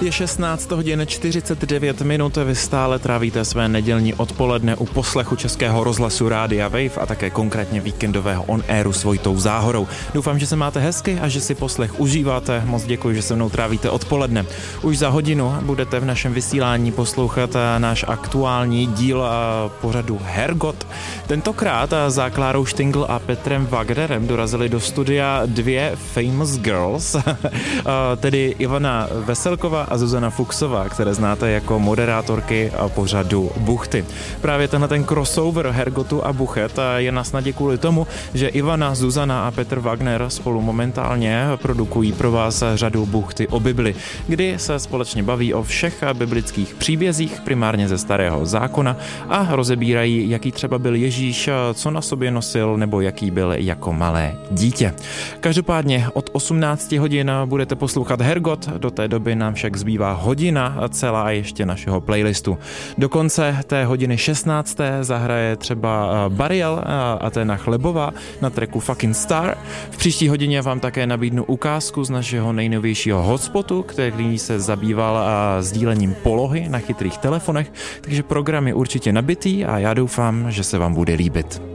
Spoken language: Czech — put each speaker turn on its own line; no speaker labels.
Je 16 hodin 49 minut, vy stále trávíte své nedělní odpoledne u poslechu Českého rozhlasu Rádia Wave a také konkrétně víkendového On Airu s Vojtou Záhorou. Doufám, že se máte hezky a že si poslech užíváte. Moc děkuji, že se mnou trávíte odpoledne. Už za hodinu budete v našem vysílání poslouchat náš aktuální díl pořadu Hergot. Tentokrát za Klárou Štingl a Petrem Wagnerem dorazili do studia dvě famous girls, tedy Ivana Veselková a Zuzana Fuchsová, které znáte jako moderátorky pořadu Buchty. Právě tenhle ten crossover Hergotu a Buchet je na snadě kvůli tomu, že Ivana, Zuzana a Petr Wagner spolu momentálně produkují pro vás řadu Buchty o Bibli, kdy se společně baví o všech biblických příbězích, primárně ze Starého zákona, a rozebírají, jaký třeba byl Ježíš, co na sobě nosil nebo jaký byl jako malé dítě. Každopádně od 18 hodin budete poslouchat Hergot, do té doby nám však zbývá hodina celá ještě našeho playlistu. Do konce té hodiny 16. zahraje třeba Bariel a Téna Chlebová na tracku Fucking Star. V příští hodině vám také nabídnu ukázku z našeho nejnovějšího hotspotu, který se zabýval sdílením polohy na chytrých telefonech, takže program je určitě nabitý a já doufám, že se vám bude líbit.